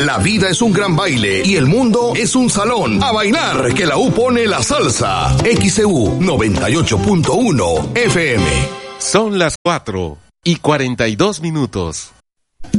La vida es un gran baile y el mundo es un salón. A bailar, que la U pone la salsa. XEU 98.1 FM. Son las 4:42.